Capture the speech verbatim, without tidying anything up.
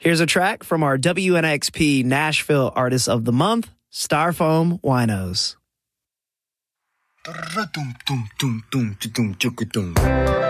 Here's a track from our W N X P Nashville Artist of the Month, Styrofoam Winos.